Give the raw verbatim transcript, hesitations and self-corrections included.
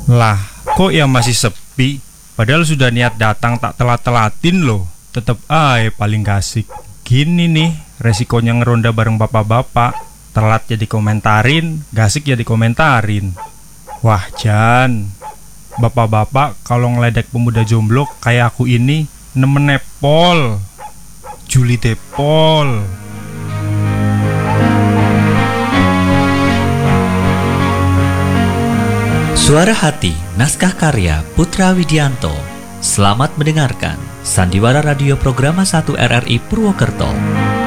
Lah, kok ya masih sepi? Padahal sudah niat datang tak telat-telatin loh. Tetep aja paling gak asik. Gini nih, resikonya ngeronda bareng bapak-bapak. Telat jadi komentarin, gak asik jadi komentarin. Wah Jan, bapak-bapak kalau ngeledek pemuda jomblo kayak aku ini nemen nepol. Juli Depol. Suara Hati, naskah karya Putra Widianto. Selamat mendengarkan Sandiwara Radio Programa satu R R I Purwokerto.